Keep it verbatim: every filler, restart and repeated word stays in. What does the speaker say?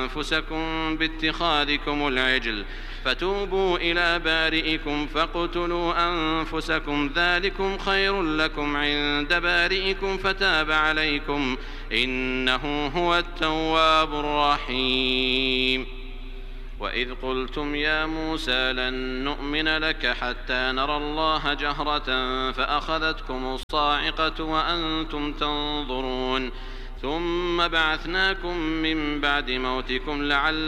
أنفسكم باتخاذكم العجل فتوبوا إلى بارئكم فاقتلوا أنفسكم ذلكم خير لكم عند بارئكم فتاب عليكم إنه هو التواب الرحيم. وإذ قلتم يا موسى لن نؤمن لك حتى نرى الله جهرة فأخذتكم الصاعقة وأنتم تنظرون ثم بعثناكم من بعد موتكم لعلكم